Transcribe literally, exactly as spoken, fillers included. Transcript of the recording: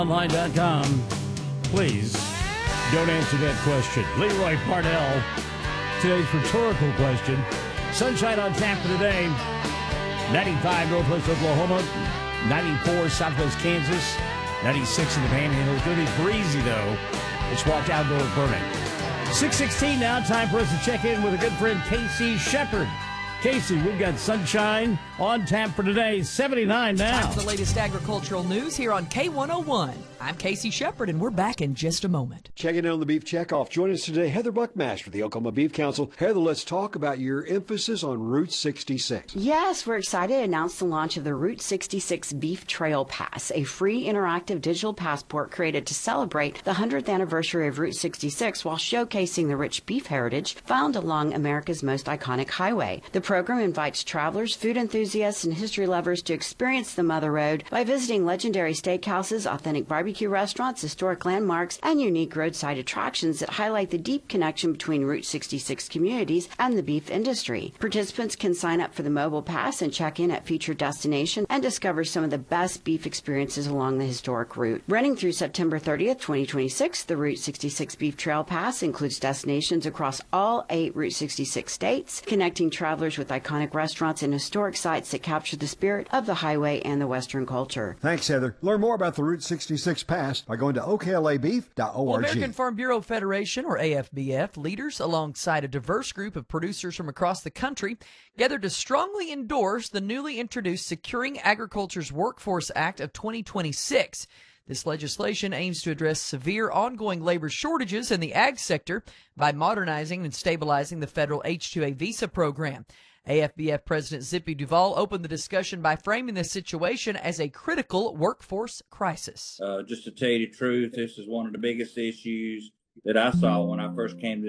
online dot com. Please don't answer that question. Leroy Parnell, today's rhetorical question. Sunshine on tap for today. ninety-five Northwest Oklahoma, ninety-four Southwest Kansas, ninety-six in the Panhandle. It's going to be breezy, though. Let's watch outdoor burning. six sixteen now. Time for us to check in with a good friend, Casey Shepard. Casey, we've got sunshine on tap for today. seventy-nine now. Time for the latest agricultural news here on K one oh one. I'm Casey Shepard, and we're back in just a moment. Checking in on the Beef Checkoff. Join us today, Heather Buckmaster, the Oklahoma Beef Council. Heather, let's talk about your emphasis on Route sixty-six. Yes, we're excited to announce the launch of the Route sixty-six Beef Trail Pass, a free interactive digital passport created to celebrate the one hundredth anniversary of Route sixty-six while showcasing the rich beef heritage found along America's most iconic highway. The program invites travelers, food enthusiasts, and history lovers to experience the Mother Road by visiting legendary steakhouses, authentic barbecue restaurants, historic landmarks, and unique roadside attractions that highlight the deep connection between Route sixty-six communities and the beef industry. Participants can sign up for the mobile pass and check in at featured destinations and discover some of the best beef experiences along the historic route. Running through September thirtieth, twenty twenty-six, the Route sixty-six Beef Trail Pass includes destinations across all eight Route sixty-six states, connecting travelers with iconic restaurants and historic sites that capture the spirit of the highway and the Western culture. Thanks, Heather. Learn more about the Route sixty-six Pass by going to O K L A beef dot org. Well, American Farm Bureau Federation, or A F B F, leaders alongside a diverse group of producers from across the country gathered to strongly endorse the newly introduced Securing Agriculture's Workforce Act of twenty twenty-six. This legislation aims to address severe ongoing labor shortages in the ag sector by modernizing and stabilizing the federal H two A visa program. A F B F President Zippy Duvall opened the discussion by framing the situation as a critical workforce crisis. Uh, just to tell you the truth, this is one of the biggest issues that I saw when I first came to